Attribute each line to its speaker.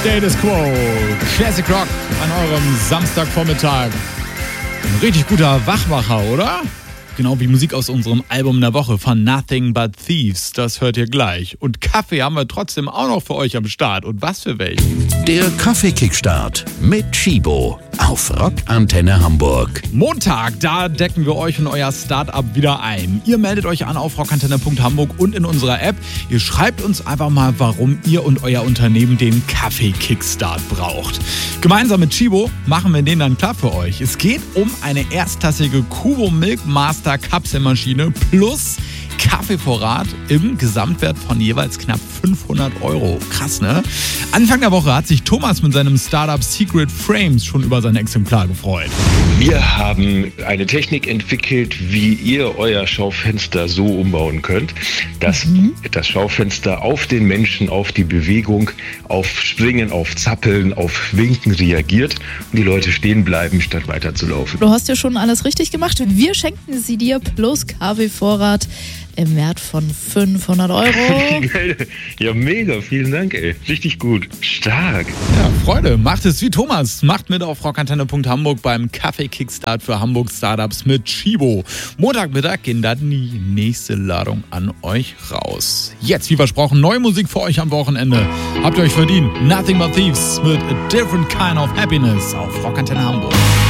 Speaker 1: Status Quo. Classic Rock an eurem Samstagvormittag. Ein richtig guter Wachmacher, oder? Genau wie Musik aus unserem Album der Woche von Nothing But Thieves. Das hört ihr gleich. Und Kaffee haben wir trotzdem auch noch für euch am Start. Und was für welchen?
Speaker 2: Der Kaffee-Kickstart mit Chibo auf Rock Antenne Hamburg.
Speaker 1: Montag, da decken wir euch und euer Startup wieder ein. Ihr meldet euch an auf rockantenne.hamburg und in unserer App. Ihr schreibt uns einfach mal, warum ihr und euer Unternehmen den Kaffee-Kickstart braucht. Gemeinsam mit Chibo machen wir den dann klar für euch. Es geht um eine erstklassige Kubo Milk Master Kapselmaschine plus Kaffeevorrat im Gesamtwert von jeweils knapp 500 €. Krass, ne? Anfang der Woche hat sich Thomas mit seinem Startup Secret Frames schon über sein Exemplar gefreut.
Speaker 3: Wir haben eine Technik entwickelt, wie ihr euer Schaufenster so umbauen könnt, dass das Schaufenster auf den Menschen, auf die Bewegung, auf Springen, auf Zappeln, auf Winken reagiert und die Leute stehen bleiben, statt weiterzulaufen.
Speaker 4: Du hast ja schon alles richtig gemacht. Wir schenken sie dir plus Kaffeevorrat im Wert von 500 €.
Speaker 3: Ja, mega, vielen Dank, ey. Richtig gut. Stark.
Speaker 1: Ja, Freude. Macht es wie Thomas. Macht mit auf rockantenne.hamburg beim Kaffee-Kickstart für Hamburg Startups mit Chibo. Montagmittag gehen dann die nächste Ladung an euch raus. Jetzt, wie versprochen, neue Musik für euch am Wochenende. Habt ihr euch verdient. Nothing But Thieves mit A Different Kind of Happiness auf Rockantenne Hamburg.